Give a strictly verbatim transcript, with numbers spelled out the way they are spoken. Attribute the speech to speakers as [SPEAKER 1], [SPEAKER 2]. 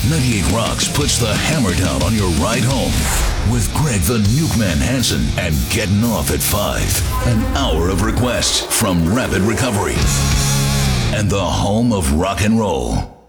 [SPEAKER 1] ninety-eight Rocks puts the hammer down on your ride home with Greg the Nukeman Hansen and Getting Off at five. An hour of requests from Rapid Recovery and the home of rock and roll.